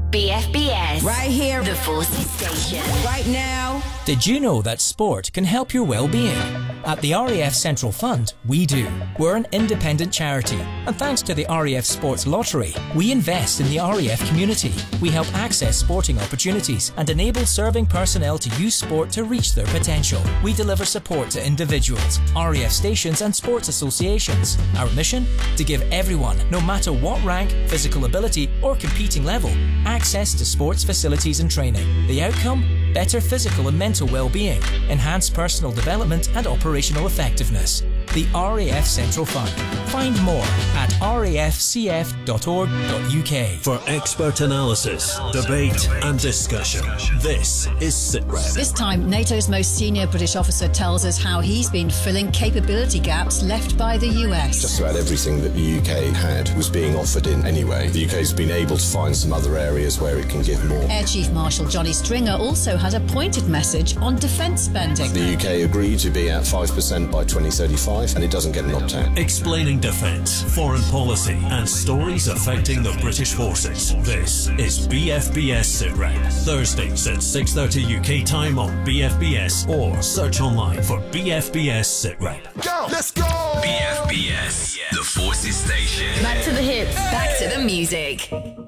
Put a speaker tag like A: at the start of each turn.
A: BFBS.
B: Right here.
A: The Forces Station.
B: Right now.
C: Did you know that sport can help your well-being? At the RAF Central Fund, we do. We're an independent charity, and thanks to the RAF Sports Lottery, we invest in the RAF community. We help access sporting opportunities and enable serving personnel to use sport to reach their potential. We deliver support to individuals, RAF stations and sports associations. Our mission? To give everyone, no matter what rank, physical ability or competing level, access to sports facilities and training. The outcome? Better physical and mental well-being, enhanced personal development and operational effectiveness. The RAF Central Fund. Find more at rafcf.org.uk.
D: For expert analysis, debate and discussion, this is SITREP.
E: This time, NATO's most senior British officer tells us how he's been filling capability gaps left by the US.
F: Just about everything that the UK had was being offered in anyway. The UK's been able to find some other areas where it can give more.
E: Air Chief Marshal Johnny Stringer also has a pointed message on defence spending.
F: The UK agreed to be at 5% by 2035, and it doesn't get an opt-out.
D: Explaining defence, foreign policy and stories affecting the British forces. This is BFBS SITREP. Thursdays at 6:30 UK time on BFBS or search online for BFBS SITREP.
G: Go! Let's go!
H: BFBS, the Forces Station.
A: Back to the hits. Back to the music.